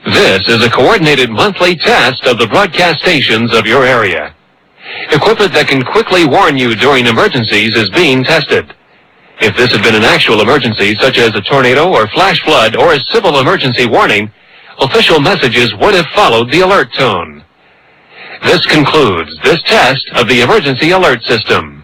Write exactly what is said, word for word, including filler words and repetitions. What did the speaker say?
This is a coordinated monthly test of the broadcast stations of your area. Equipment that can quickly warn you during emergencies is being tested. If this had been an actual emergency, such as a tornado or flash flood or a civil emergency warning, official messages would have followed the alert tone. This concludes this test of the emergency alert system.